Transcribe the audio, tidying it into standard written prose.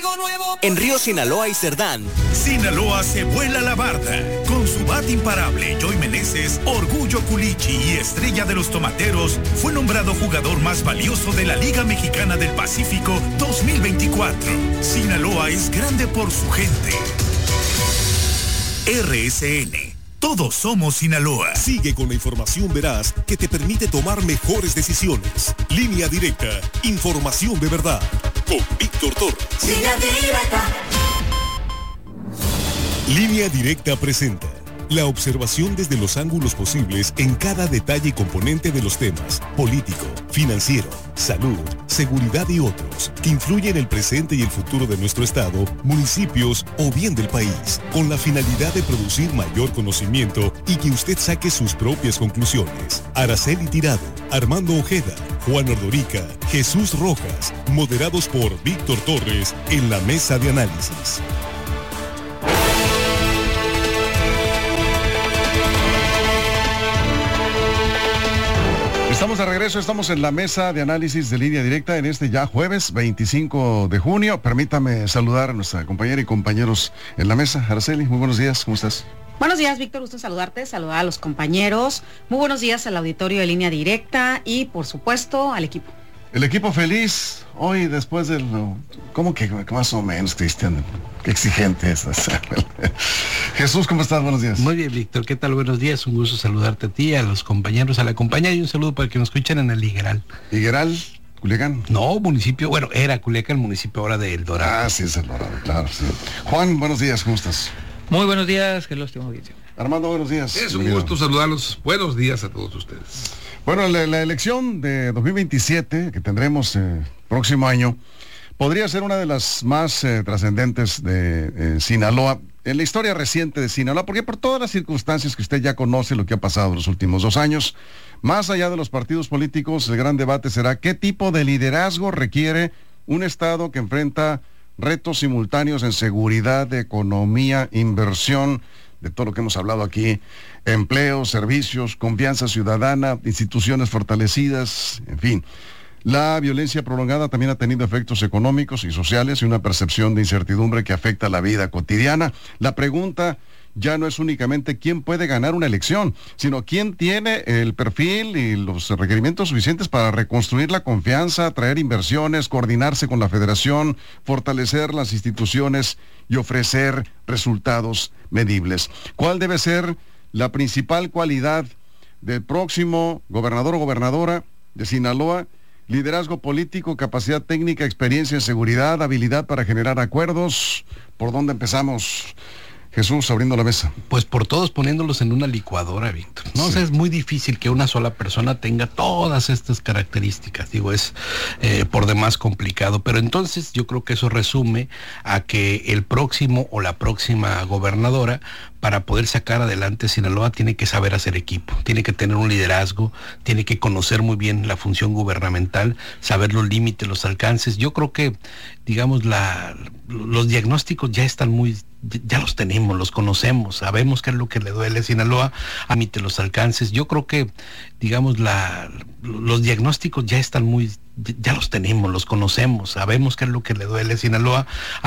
En Río Sinaloa y Cerdán, Sinaloa se vuela la barda. Con su bat imparable, Joy Meneses, Orgullo Culichi y estrella de los tomateros, fue nombrado jugador más valioso de la Liga Mexicana del Pacífico 2024. Sinaloa es grande por su gente. RSN. Todos somos Sinaloa. Sigue con la información veraz que te permite tomar mejores decisiones. Línea Directa. Información de verdad. Con Víctor Torres. Línea Directa. Línea Directa presenta la observación desde los ángulos posibles en cada detalle y componente de los temas político, financiero, salud, seguridad y otros que influyen en el presente y el futuro de nuestro estado, municipios o bien del país, con la finalidad de producir mayor conocimiento y que usted saque sus propias conclusiones. Araceli Tirado, Armando Ojeda, Juan Ordorica, Jesús Rojas, moderados por Víctor Torres en la mesa de análisis. Estamos de regreso, estamos en la mesa de análisis de Línea Directa en este ya jueves 25 de junio. Permítame saludar a nuestra compañera y compañeros en la mesa. Araceli, muy buenos días, ¿cómo estás? Buenos días, Víctor, gusto saludarte, saludar a los compañeros. Muy buenos días al auditorio de Línea Directa y, por supuesto, al equipo. El equipo feliz, hoy después de lo... ¿Cómo que más o menos, Cristian? Qué exigente es. Jesús, ¿cómo estás? Buenos días. Muy bien, Víctor, ¿qué tal? Buenos días, un gusto saludarte a ti, a los compañeros, a la compañía y un saludo para que nos escuchen en el Higueral. ¿Higueral? ¿Culiacán? No, municipio, bueno, era Culiacán, municipio ahora de El Dorado. Ah, sí, es El Dorado, claro, sí. Juan, buenos días, ¿cómo estás? Muy buenos días, que los tengo audiencia. Armando, buenos días. Es un gusto saludarlos. Buenos días a todos ustedes. Bueno, la elección de 2027 que tendremos próximo año podría ser una de las más trascendentes de Sinaloa, en la historia reciente de Sinaloa, porque por todas las circunstancias que usted ya conoce, lo que ha pasado en los últimos 2 años, más allá de los partidos políticos, el gran debate será qué tipo de liderazgo requiere un Estado que enfrenta retos simultáneos en seguridad, economía, inversión, de todo lo que hemos hablado aquí, empleo, servicios, confianza ciudadana, instituciones fortalecidas, en fin. La violencia prolongada también ha tenido efectos económicos y sociales y una percepción de incertidumbre que afecta la vida cotidiana. La pregunta ya no es únicamente quién puede ganar una elección, sino quién tiene el perfil y los requerimientos suficientes para reconstruir la confianza, atraer inversiones, coordinarse con la federación, fortalecer las instituciones y ofrecer resultados medibles. ¿Cuál debe ser la principal cualidad del próximo gobernador o gobernadora de Sinaloa? Liderazgo político, capacidad técnica, experiencia en seguridad, habilidad para generar acuerdos. ¿Por dónde empezamos? Jesús, abriendo la mesa. Pues por todos poniéndolos en una licuadora, Víctor. No, sí. O sea, es muy difícil que una sola persona tenga todas estas características. Digo, es por demás complicado. Pero entonces yo creo que eso resume a que el próximo o la próxima gobernadora, para poder sacar adelante Sinaloa, tiene que saber hacer equipo, tiene que tener un liderazgo, tiene que conocer muy bien la función gubernamental, saber los límites, los alcances. Yo creo que, digamos, los diagnósticos ya están ya los tenemos, los conocemos, sabemos qué es lo que le duele a Sinaloa, límite los alcances. Yo creo que, digamos, los diagnósticos ya están ya los tenemos, los conocemos, sabemos qué es lo que le duele a Sinaloa.